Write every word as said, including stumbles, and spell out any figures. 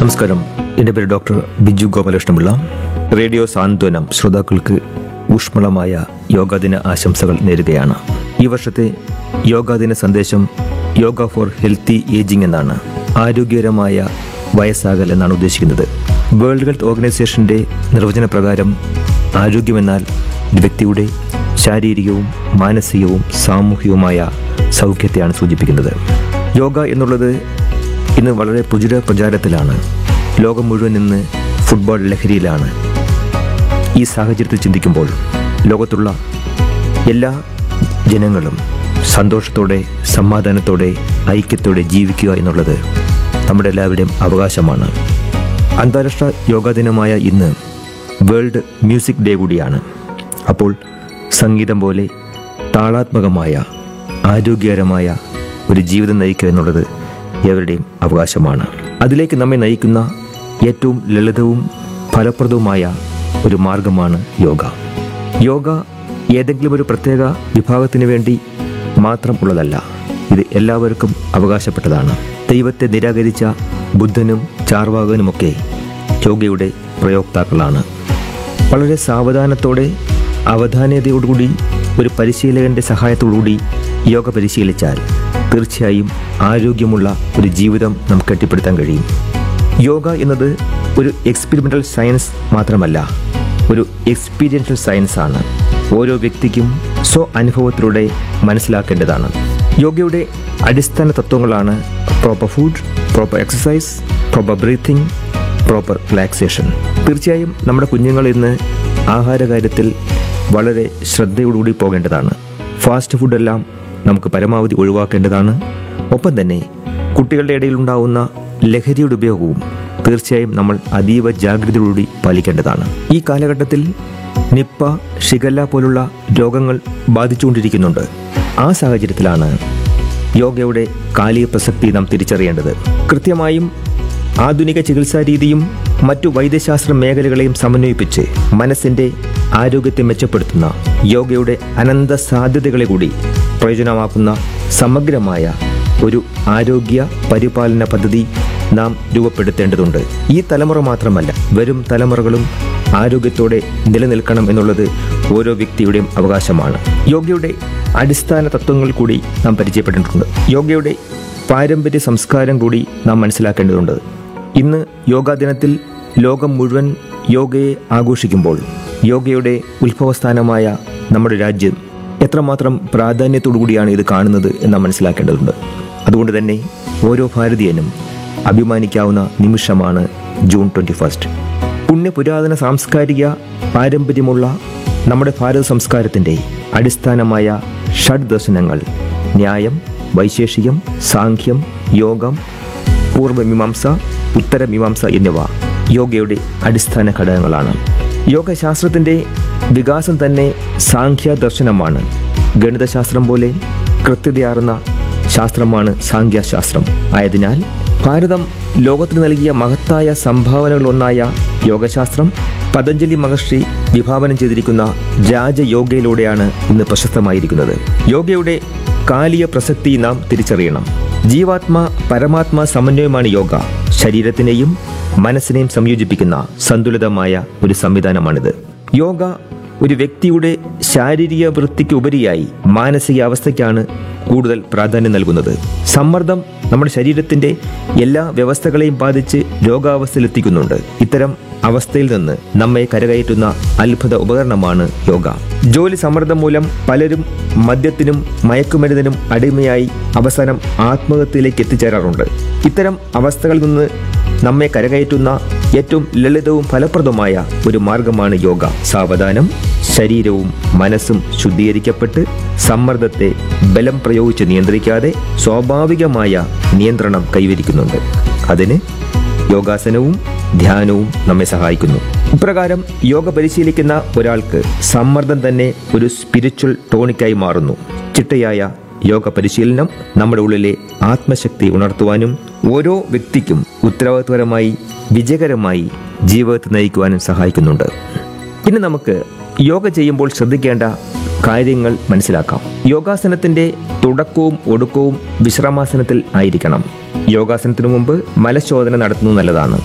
നമസ്കാരം. എൻ്റെ പേര് ഡോക്ടർ ബിജു ഗോപാലകൃഷ്ണപിള്ള. റേഡിയോ സാന്ത്വനം ശ്രോതാക്കൾക്ക് ഊഷ്മളമായ യോഗാദിന ആശംസകൾ നേരുകയാണ്. ഈ വർഷത്തെ യോഗാദിന സന്ദേശം യോഗ ഫോർ ഹെൽത്തി ഏജിംഗ് എന്നാണ്. ആരോഗ്യകരമായ വയസ്സാകൽ എന്നാണ് ഉദ്ദേശിക്കുന്നത്. വേൾഡ് ഹെൽത്ത് ഓർഗനൈസേഷൻ്റെ നിർവചനപ്രകാരം ആരോഗ്യമെന്നാൽ ഒരു വ്യക്തിയുടെ ശാരീരികവും മാനസികവും സാമൂഹികവുമായ സൗഖ്യത്തെയാണ് സൂചിപ്പിക്കുന്നത്. യോഗ എന്നുള്ളത് ഇന്ന് വളരെ പ്രചുര പ്രചാരത്തിലാണ്. ലോകം മുഴുവൻ ഇന്ന് ഫുട്ബോൾ ലഹരിയിലാണ്. ഈ സാഹചര്യത്തിൽ ചിന്തിക്കുമ്പോൾ ലോകത്തുള്ള എല്ലാ ജനങ്ങളും സന്തോഷത്തോടെ, സമാധാനത്തോടെ, ഐക്യത്തോടെ ജീവിക്കുക എന്നുള്ളത് നമ്മുടെ എല്ലാവരുടെയും അവകാശമാണ്. അന്താരാഷ്ട്ര യോഗാ ദിനമായ ഇന്ന് വേൾഡ് മ്യൂസിക് ഡേ കൂടിയാണ്. അപ്പോൾ സംഗീതം പോലെ താളാത്മകമായ ആരോഗ്യകരമായ ഒരു ജീവിതം നയിക്കുക എന്നുള്ളത് ഏവരുടെയും അവകാശമാണ്. അതിലേക്ക് നമ്മെ നയിക്കുന്ന ഏറ്റവും ലളിതവും ഫലപ്രദവുമായ ഒരു മാർഗമാണ് യോഗ. യോഗ ഏതെങ്കിലും ഒരു പ്രത്യേക വിഭാഗത്തിന് വേണ്ടി മാത്രം ഉള്ളതല്ല. ഇത് എല്ലാവർക്കും അവകാശപ്പെട്ടതാണ്. ദൈവത്തെ നിരാകരിച്ച ബുദ്ധനും ചാർവാകനുമൊക്കെ യോഗയുടെ പ്രയോക്താക്കളാണ്. വളരെ സാവധാനത്തോടെ, അവധാനതയോടുകൂടി, ഒരു പരിശീലകൻ്റെ സഹായത്തോടുകൂടി യോഗ പരിശീലിച്ചാൽ തീർച്ചയായും ആരോഗ്യമുള്ള ഒരു ജീവിതം നമുക്ക് കെട്ടിപ്പടുത്താൻ കഴിയും. യോഗ എന്നത് ഒരു എക്സ്പെരിമെൻ്റൽ സയൻസ് മാത്രമല്ല, ഒരു എക്സ്പീരിയൻഷ്യൽ സയൻസാണ്. ഓരോ വ്യക്തിക്കും സ്വ അനുഭവത്തിലൂടെ മനസ്സിലാക്കേണ്ടതാണ്. യോഗയുടെ അടിസ്ഥാന തത്വങ്ങളാണ് proper food, proper exercise, proper breathing, proper relaxation. തീർച്ചയായും നമ്മുടെ കുഞ്ഞുങ്ങൾ ഇന്ന് ആഹാരകാര്യത്തിൽ വളരെ ശ്രദ്ധയോടുകൂടി പോകേണ്ടതാണ്. ഫാസ്റ്റ് ഫുഡെല്ലാം നമുക്ക് പരമാവധി ഒഴിവാക്കേണ്ടതാണ്. ഒപ്പം തന്നെ കുട്ടികളുടെ ഇടയിലുണ്ടാവുന്ന ലഹരിയുടെ ഉപയോഗവും തീർച്ചയായും നമ്മൾ അതീവ ജാഗ്രതയോടുകൂടി പാലിക്കേണ്ടതാണ്. ഈ കാലഘട്ടത്തിൽ നിപ്പ, ഷിഗല്ല പോലുള്ള രോഗങ്ങൾ ബാധിച്ചുകൊണ്ടിരിക്കുന്നുണ്ട്. ആ സാഹചര്യത്തിലാണ് യോഗയുടെ കാലിക പ്രസക്തി നാം തിരിച്ചറിയേണ്ടത്. കൃത്യമായും ആധുനിക ചികിത്സാ രീതിയും മറ്റു വൈദ്യശാസ്ത്ര മേഖലകളെയും സമന്വയിപ്പിച്ച് മനസ്സിൻ്റെ ആരോഗ്യത്തെ മെച്ചപ്പെടുത്തുന്ന യോഗയുടെ അനന്ത സാധ്യതകളെ കൂടി പ്രയോജനമാക്കുന്ന സമഗ്രമായ ഒരു ആരോഗ്യ പരിപാലന പദ്ധതി നാം രൂപപ്പെടുത്തേണ്ടതുണ്ട്. ഈ തലമുറ മാത്രമല്ല, വരും തലമുറകളും ആരോഗ്യത്തോടെ നിലനിൽക്കണം എന്നുള്ളത് ഓരോ വ്യക്തിയുടെയും അവകാശമാണ്. യോഗയുടെ അടിസ്ഥാന തത്വങ്ങൾ കൂടി നാം പരിചയപ്പെട്ടിട്ടുണ്ട്. യോഗയുടെ പാരമ്പര്യ സംസ്കാരം കൂടി നാം മനസ്സിലാക്കേണ്ടതുണ്ട്. ഇന്ന് യോഗാ ദിനത്തിൽ ലോകം മുഴുവൻ യോഗയെ ആഘോഷിക്കുമ്പോൾ യോഗയുടെ ഉത്ഭവസ്ഥാനമായ നമ്മുടെ രാജ്യം എത്രമാത്രം പ്രാധാന്യത്തോടു കൂടിയാണ് ഇത് കാണുന്നത് എന്ന് മനസ്സിലാക്കേണ്ടതുണ്ട്. അതുകൊണ്ട് തന്നെ ഓരോ ഭാരതീയനും അഭിമാനിക്കാവുന്ന നിമിഷമാണ് ജൂൺ ട്വൻറ്റി ഫസ്റ്റ്. പുണ്യപുരാതന സാംസ്കാരിക പാരമ്പര്യമുള്ള നമ്മുടെ ഭാരത സംസ്കാരത്തിൻ്റെ അടിസ്ഥാനമായ ഷഡ് ദർശനങ്ങൾ ന്യായം, വൈശേഷികം, സാംഖ്യം, യോഗം, പൂർവ്വമീമാംസ, ഉത്തരമീമാംസ എന്നിവ യോഗയുടെ അടിസ്ഥാന ഘടകങ്ങളാണ്. യോഗശാസ്ത്രത്തിൻ്റെ വികാസം തന്നെ സാംഖ്യ ദർശനമാണ്. ഗണിതശാസ്ത്രം പോലെ കൃത്യതയാർന്ന ശാസ്ത്രമാണ് സാംഖ്യശാസ്ത്രം. ആയതിനാൽ ഭാരതം ലോകത്തിന് നൽകിയ മഹത്തായ സംഭാവനകളൊന്നായ യോഗശാസ്ത്രം പതഞ്ജലി മഹർഷി വിഭാവനം ചെയ്തിരിക്കുന്ന രാജയോഗയിലൂടെയാണ് ഇന്ന് പ്രശസ്തമായിരിക്കുന്നത്. യോഗയുടെ കാലിക പ്രസക്തി നാം തിരിച്ചറിയണം. ജീവാത്മ പരമാത്മ സമന്വയമാണ് യോഗ. ശരീരത്തിനെയും മനസ്സിനെയും സംയോജിപ്പിക്കുന്ന സന്തുലിതമായ ഒരു സംവിധാനമാണിത്. യോഗ ഒരു വ്യക്തിയുടെ ശാരീരിക വൃത്തിക്ക് ഉപരിയായി മാനസിക അവസ്ഥയ്ക്കാണ് കൂടുതൽ പ്രാധാന്യം നൽകുന്നത്. സമ്മർദ്ദം നമ്മുടെ ശരീരത്തിൻ്റെ എല്ലാ വ്യവസ്ഥകളെയും ബാധിച്ച് രോഗാവസ്ഥയിലെത്തിക്കുന്നുണ്ട്. ഇത്തരം അവസ്ഥയിൽ നിന്ന് നമ്മെ കരകയറ്റുന്ന അത്ഭുത ഉപകരണമാണ് യോഗ. ജോലി സമ്മർദ്ദം മൂലം പലരും മദ്യത്തിനും മയക്കുമരുന്നിനും അടിമയായി അവസാനം ആത്മഹത്യയിലേക്ക് എത്തിച്ചേരാറുണ്ട്. ഇത്തരം അവസ്ഥകളിൽ നിന്ന് നമ്മെ കരകയറ്റുന്ന ഏറ്റവും ലളിതവും ഫലപ്രദവുമായ ഒരു മാർഗമാണ് യോഗ. സാവധാനം ശരീരവും മനസ്സും ശുദ്ധീകരിക്കപ്പെട്ട് സമ്മർദ്ദത്തെ ബലം പ്രയോഗിച്ച് നിയന്ത്രിക്കാതെ സ്വാഭാവികമായ നിയന്ത്രണം കൈവരിക്കുന്നുണ്ട്. അതിന് യോഗാസനവും ധ്യാനവും നമ്മെ സഹായിക്കുന്നു. ഇപ്രകാരം യോഗ പരിശീലിക്കുന്ന ഒരാൾക്ക് സമ്മർദ്ദം തന്നെ ഒരു സ്പിരിച്വൽ ടോണിക്കായി മാറുന്നു. ചിട്ടയായ യോഗ പരിശീലനം നമ്മുടെ ഉള്ളിലെ ആത്മശക്തി ഉണർത്തുവാനും ഓരോ വ്യക്തിക്കും ഉത്തരവാദിത്വപരമായി വിജയകരമായി ജീവിതത്തെ നയിക്കുവാനും സഹായിക്കുന്നുണ്ട്. ഇനി നമുക്ക് യോഗ ചെയ്യുമ്പോൾ ശ്രദ്ധിക്കേണ്ട കാര്യങ്ങൾ മനസ്സിലാക്കാം. യോഗാസനത്തിന്റെ തുടക്കവും ഒടുക്കവും വിശ്രമാസനത്തിൽ ആയിരിക്കണം. യോഗാസനത്തിനു മുമ്പ് മലശോധന നടത്തുന്നത് നല്ലതാണ്.